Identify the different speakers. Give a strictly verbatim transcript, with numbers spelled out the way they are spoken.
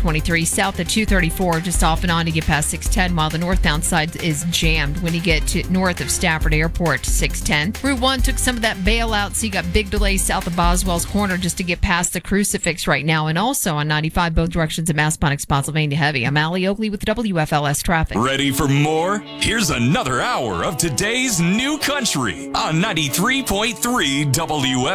Speaker 1: twenty-three. South at two thirty-four, just off and on to get past six ten, while the northbound side is jammed when you get to north of Stafford Airport, six ten. Route one took some of that bailout, so you got big delays south of Boswell's Corner just to get past the Crucifix right now. And also on ninety-five, both directions of Massaponax, Spotsylvania heavy. I'm Allie Oakley with W F L S Traffic.
Speaker 2: Ready for more? Here's another hour of today's new country on ninety-three point three W F L S.